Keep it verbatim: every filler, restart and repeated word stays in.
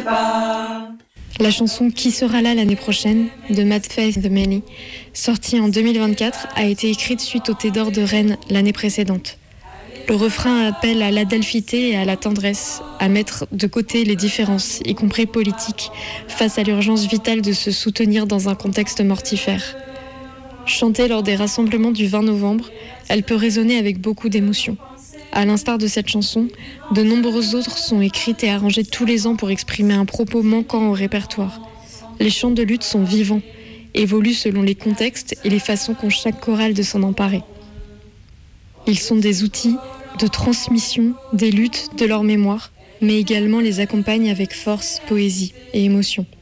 pas. La chanson Qui sera là l'année prochaine de Mad Faith The Many, sortie en deux mille vingt-quatre, a été écrite suite au Thé d'Or de Rennes l'année précédente. Le refrain appelle à l'adelphité et à la tendresse, à mettre de côté les différences, y compris politiques, face à l'urgence vitale de se soutenir dans un contexte mortifère. Chantée lors des rassemblements du vingt novembre, elle peut résonner avec beaucoup d'émotions. À l'instar de cette chanson, de nombreuses autres sont écrites et arrangées tous les ans pour exprimer un propos manquant au répertoire. Les chants de lutte sont vivants, évoluent selon les contextes et les façons qu'ont chaque chorale de s'en emparer. Ils sont des outils de transmission des luttes de leur mémoire, mais également les accompagnent avec force, poésie et émotion.